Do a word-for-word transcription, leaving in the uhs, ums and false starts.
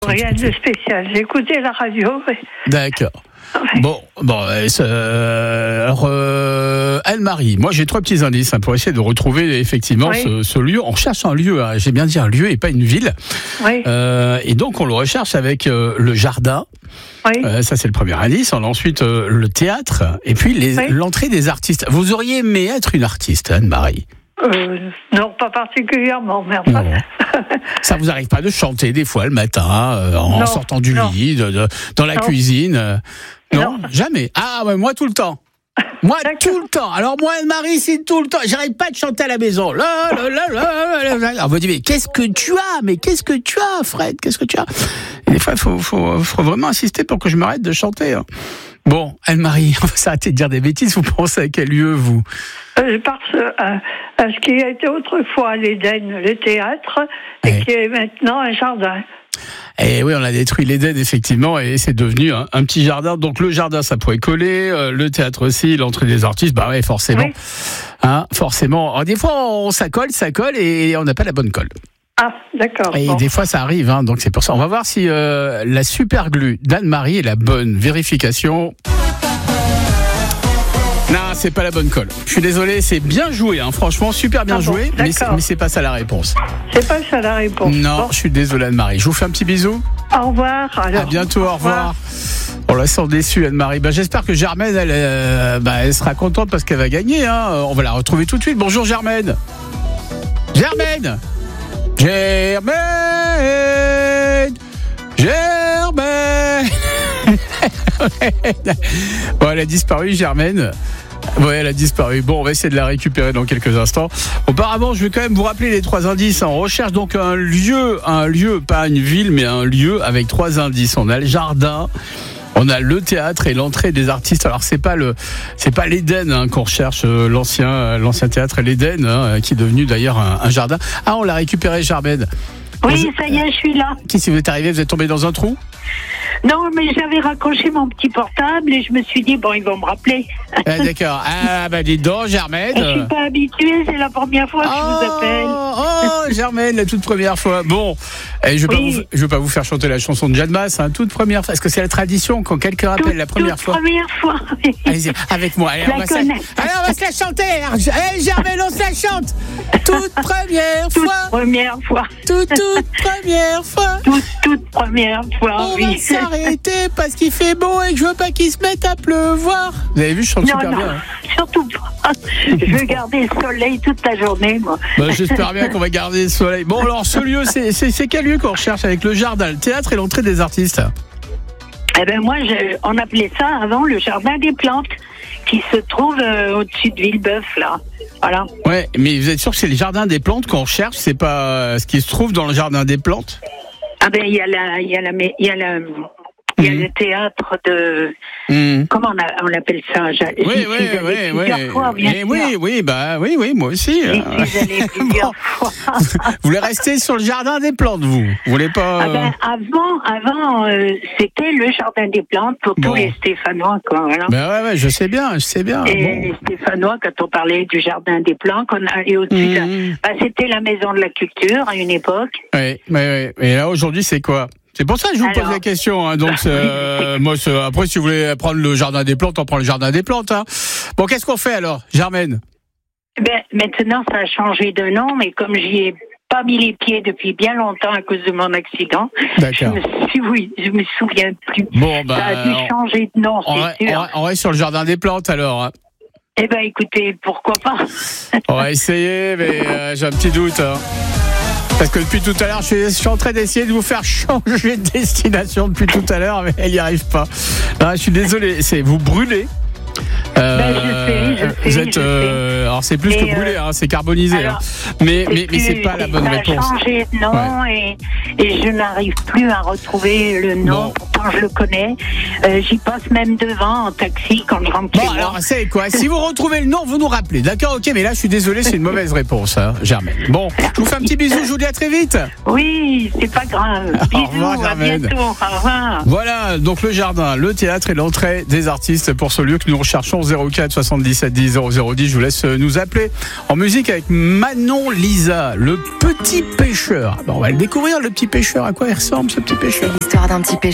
rien de spécial. J'ai écouté la radio. Et... D'accord. Ouais. Bon, bon, euh, alors, euh, Anne-Marie, moi j'ai trois petits indices hein, pour essayer de retrouver effectivement oui. ce, ce lieu. On cherche un lieu, hein, j'ai bien dit un lieu et pas une ville. Oui. Euh, et donc on le recherche avec euh, le jardin. Oui. Euh, ça c'est le premier indice. On a ensuite euh, le théâtre et puis les, oui. l'entrée des artistes. Vous auriez aimé être une artiste, Anne-Marie? Euh, non, pas particulièrement, mais enfin... Ça vous arrive pas de chanter des fois le matin, euh, en non, sortant du non. lit, de, de, dans la non. cuisine euh, non, non, jamais. Ah, ouais, moi tout le temps. Moi tout le temps. Alors moi, Anne-Marie, c'est tout le temps. J'arrête pas de chanter à la maison. Là, là, là, là, là, là. Alors vous dites, mais qu'est-ce que tu as? Mais qu'est-ce que tu as, Fred? Qu'est-ce que tu as? Et des fois, il faut, faut, faut vraiment insister pour que je m'arrête de chanter. Hein. Bon, Anne-Marie, on va s'arrêter de dire des bêtises. Vous pensez à quel lieu, vous? Je pense à, à ce qui a été autrefois l'Éden, le théâtre, et oui. qui est maintenant un jardin. Et oui, on a détruit l'Éden, effectivement, et c'est devenu un, un petit jardin. Donc le jardin, ça pourrait coller, euh, le théâtre aussi, l'entrée des artistes, bah ouais, forcément. Oui. Hein, forcément. Alors, des fois, on, ça colle, ça colle, et on n'a pas la bonne colle. Ah, d'accord. Et bon. des fois, ça arrive, hein, donc c'est pour ça. On va voir si euh, la super glue d'Anne-Marie est la bonne. Vérification. Non, c'est pas la bonne colle. Je suis désolé, c'est bien joué, hein. Franchement, super bien ah bon, joué, mais c'est, mais c'est pas ça la réponse. C'est pas ça la réponse. Non, bon. Je suis désolé, Anne-Marie. Je vous fais un petit bisou. Au revoir. Alors. À bientôt, au revoir. On la sent déçue, Anne-Marie. Ben, j'espère que Germaine, elle, euh, ben, elle sera contente parce qu'elle va gagner. Hein. On va la retrouver tout de suite. Bonjour, Germaine. Germaine. Germaine. Germaine. Bon, elle a disparu, Germaine. Ouais, elle a disparu. Bon, on va essayer de la récupérer dans quelques instants. Auparavant, je vais quand même vous rappeler les trois indices. On recherche donc un lieu, un lieu, pas une ville, mais un lieu avec trois indices. On a le jardin, on a le théâtre et l'entrée des artistes. Alors c'est pas le, c'est pas l'Éden hein, qu'on recherche, euh, l'ancien, euh, l'ancien théâtre, l'Éden, hein, qui est devenu d'ailleurs un, un jardin. Ah, on l'a récupéré, Germaine. Oui, vous, ça y est, je suis là. Qu'est-ce qui vous est arrivé? Vous êtes tombé dans un trou? Non, mais j'avais raccroché mon petit portable et je me suis dit, bon, ils vont me rappeler. Ah, d'accord. Ah, bah, dites donc, Germaine. Je suis pas habituée, c'est la première fois que oh, je vous appelle. Oh, Germaine, la toute première fois. Bon, et je ne oui. vais, vais pas vous faire chanter la chanson de Jeanne Masse, hein, toute première fois. Est-ce que c'est la tradition quand quelqu'un rappelle toute, la première toute fois? première fois. Allez-y, avec moi. Allez, on va, se la... Allez, on va se la chanter. Allez, Germaine, on se la chante. Toute première toute fois. Toute première fois. Toute, toute première fois. Toute, toute première fois, on oui. va s'arrêter parce qu'il fait beau et que je veux pas qu'il se mette à pleuvoir. Vous avez vu, je chante non, super non, bien. Hein. Surtout pas. Je veux garder le soleil toute la journée, moi. Bah, j'espère bien qu'on va garder le soleil. Bon, alors, ce lieu, c'est, c'est, c'est quel lieu qu'on recherche avec le jardin, le théâtre et l'entrée des artistes? Eh ben moi, je, on appelait ça avant le jardin des plantes, qui se trouve euh, au-dessus de Villebeuf, là. Voilà. Ouais, mais vous êtes sûr que c'est le jardin des plantes qu'on recherche? C'est pas euh, ce qui se trouve dans le jardin des plantes? Ah ben, il y a la, il y a la, il y a la... Il y a mmh. le théâtre de... Mmh. Comment on, a, on appelle ça? J'ai, oui, oui, oui, oui. Fois, bien oui, oui, bah, oui, oui, moi aussi. J'y suis allée plusieurs fois. Vous voulez rester sur le jardin des plantes, vous? Vous voulez pas... Ah ben, avant, avant euh, c'était le jardin des plantes pour bon. tous les Stéphanois, quoi. Voilà. Ben ouais, ouais, je sais bien, je sais bien. Et bon. les Stéphanois, quand on parlait du jardin des plantes, on a, et au-dessus, mmh. bah, c'était la maison de la culture à une époque. Oui, oui, oui. Et là, aujourd'hui, c'est quoi? C'est pour ça que je vous Alors, pose la question. Hein. Donc, euh, moi, après, si vous voulez prendre le jardin des plantes, on prend le jardin des plantes. Hein. Bon, qu'est-ce qu'on fait alors, Germaine? Ben, maintenant, ça a changé de nom, mais comme j'y ai pas mis les pieds depuis bien longtemps à cause de mon accident, D'accord. je me suis, oui, je me souviens plus. Bon, bah, ça a dû changer de nom, on, c'est sûr. On, on reste sur le jardin des plantes alors. Hein. Eh ben, écoutez, pourquoi pas? On va essayer, mais euh, j'ai un petit doute. Hein. Parce que depuis tout à l'heure, je suis, je suis en train d'essayer de vous faire changer de destination depuis tout à l'heure, mais elle n'y arrive pas. Non, je suis désolé, c'est vous brûlez. Euh, ben, je sais, je sais, vous êtes, euh, alors c'est plus et que brûlé, euh, hein, c'est carbonisé, alors, hein. mais mais mais c'est pas la bonne ça réponse. Ça a changé de nom ouais. et, et je n'arrive plus à retrouver le nom. Bon. Pourtant je le connais. Euh, j'y passe même devant en taxi quand je rentre. Bon alors c'est quoi? Si vous retrouvez le nom, vous nous rappelez, d'accord? Ok, mais là je suis désolé, c'est une mauvaise réponse, hein, Germaine. Bon, je vous fais un petit bisou, je vous dis à très vite. Oui, c'est pas grave. Bisous, au revoir, à bientôt. Au revoir. Voilà, donc le jardin, le théâtre et l'entrée des artistes pour ce lieu que nous recherchons. Zéro quatre soixante-dix-sept dix zéro zéro dix. Je vous laisse nous appeler en musique avec Manon Lisa, le petit pêcheur. Bon, on va le découvrir, le petit pêcheur. À quoi il ressemble, ce petit pêcheur? d'un petit péché.